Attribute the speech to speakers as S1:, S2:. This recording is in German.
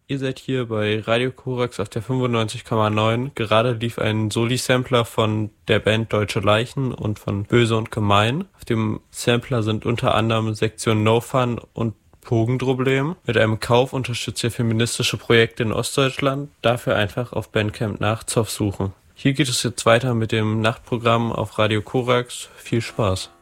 S1: Ihr seid hier bei Radio Korax auf der 95,9. Gerade lief ein Soli-Sampler von der Band Deutsche Leichen und von Böse und Gemein. Auf dem Sampler sind unter anderem Sektion No Fun und Pogenproblem. Mit einem Kauf unterstützt ihr feministische Projekte in Ostdeutschland. Dafür einfach auf Bandcamp nach Zoff suchen. Hier geht es jetzt weiter mit dem Nachtprogramm auf Radio Korax. Viel Spaß.